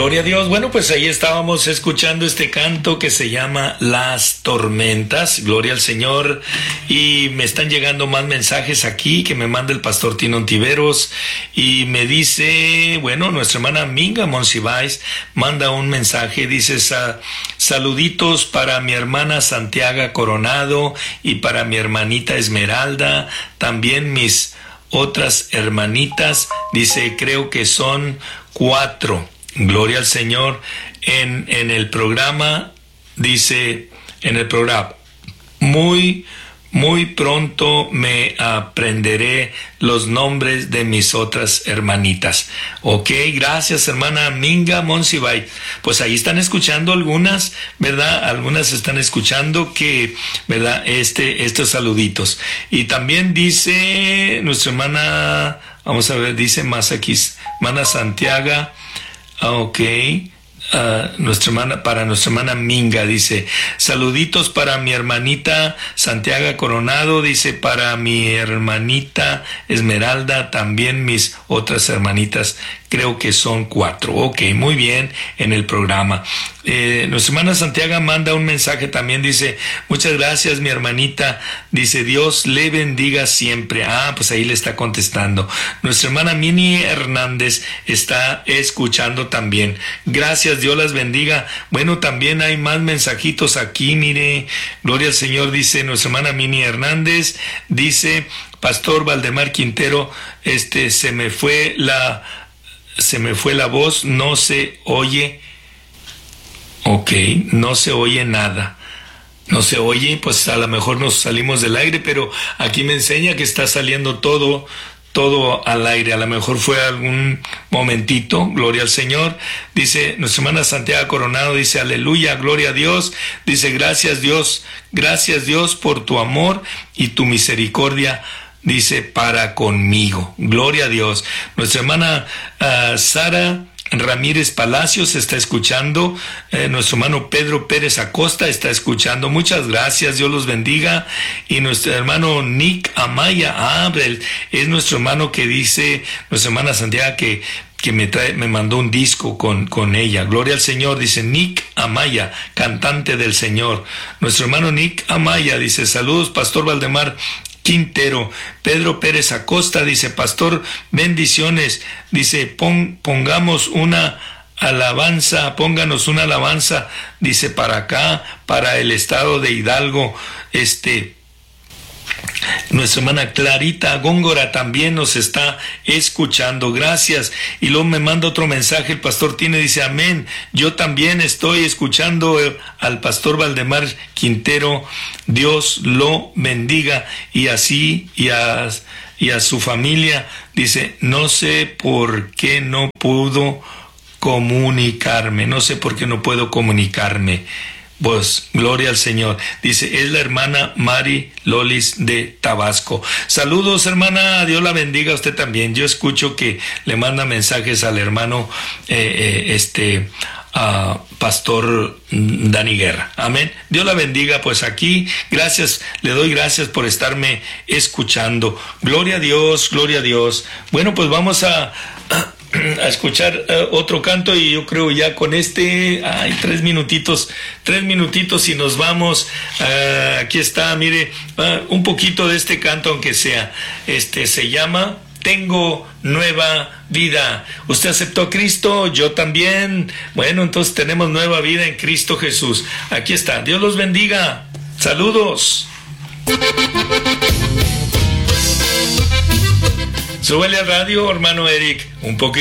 Gloria a Dios. Bueno, pues ahí estábamos escuchando este canto que se llama Las Tormentas. Gloria al Señor. Y me están llegando más mensajes aquí que me manda el pastor Tino Ontiveros. Y me dice, bueno, nuestra hermana Minga Monsiváis manda un mensaje. Dice, saluditos para mi hermana Santiago Coronado y para mi hermanita Esmeralda. También mis otras hermanitas. Dice, creo que son 4. Gloria al Señor. En el programa, dice, en el programa, muy pronto me aprenderé los nombres de mis otras hermanitas. Ok, gracias hermana Minga Monsiváis. Pues ahí están escuchando algunas, ¿verdad? Algunas están escuchando que, ¿verdad? Estos saluditos. Y también dice nuestra hermana, vamos a ver, dice más aquí, hermana Santiago. Ok, para nuestra hermana Minga, dice, saluditos para mi hermanita Santiago Coronado, dice, para mi hermanita Esmeralda, también mis otras hermanitas, creo que son 4. Ok, muy bien, en el programa. Nuestra hermana Santiago manda un mensaje también, dice, muchas gracias mi hermanita, dice, Dios le bendiga siempre. Pues ahí le está contestando. Nuestra hermana Mini Hernández está escuchando también. Gracias, Dios las bendiga. Bueno, también hay más mensajitos aquí, mire, gloria al Señor, dice nuestra hermana Mini Hernández, dice, Pastor Valdemar Quintero, se me fue la voz, no se oye. Ok, no se oye nada. No se oye, pues a lo mejor nos salimos del aire, pero aquí me enseña que está saliendo todo al aire. A lo mejor fue algún momentito. Gloria al Señor. Dice nuestra hermana Santiago Coronado, dice, aleluya, gloria a Dios. Dice, gracias Dios por tu amor y tu misericordia, dice, para conmigo. Gloria a Dios. Nuestra hermana Sara Ramírez Palacios está escuchando. Nuestro hermano Pedro Pérez Acosta está escuchando. Muchas gracias, Dios los bendiga. Y nuestro hermano Nick Amaya, es nuestro hermano que dice, nuestra hermana Santiago que me mandó un disco con ella. Gloria al Señor, dice Nick Amaya, cantante del Señor. Nuestro hermano Nick Amaya dice, saludos Pastor Valdemar Quintero. Pedro Pérez Acosta dice, pastor, bendiciones, dice, pónganos una alabanza, dice, para acá, para el estado de Hidalgo. Nuestra hermana Clarita Góngora también nos está escuchando, gracias. Y luego me manda otro mensaje el pastor Tine, dice, amén, yo también estoy escuchando al pastor Valdemar Quintero, Dios lo bendiga, y así, y a su familia. Dice, no sé por qué no puedo comunicarme. Pues, gloria al Señor. Dice, es la hermana Mari Lolis de Tabasco. Saludos, hermana, Dios la bendiga a usted también. Yo escucho que le manda mensajes al hermano, Pastor Dani Guerra. Amén. Dios la bendiga. Pues aquí, gracias, le doy gracias por estarme escuchando. Gloria a Dios, gloria a Dios. Bueno, pues vamos a escuchar otro canto, y yo creo ya con 3 minutitos y nos vamos. Aquí está, mire, un poquito de este canto, aunque sea, se llama Tengo Nueva Vida. ¿Usted aceptó a Cristo? Yo también. Bueno, entonces tenemos nueva vida en Cristo Jesús. Aquí está. Dios los bendiga. Saludos. Súbele al radio, hermano Eric, un poquito.